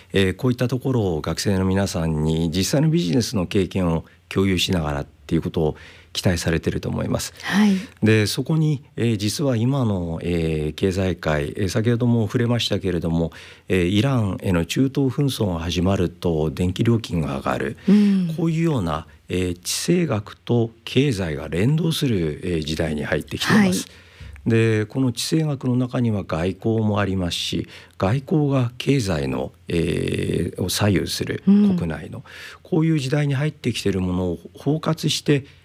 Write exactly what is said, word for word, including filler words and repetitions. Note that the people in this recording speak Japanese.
えーこういったところを学生の皆さんに実際のビジネスの経験を共有しながらっていうことを期待されていると思います。 はい。 でそこに、えー実は今の、えー経済界、えー先ほども触れましたけれども、えーイランへの中東紛争が始まると電気料金が上がる、 うんこういうような、えー地政学と経済が連動する、えー時代に入ってきています。でこの地政学の中には外交もありますし、外交が経済の、えーを左右するうん国内の、こういう時代に入ってきているものを包括して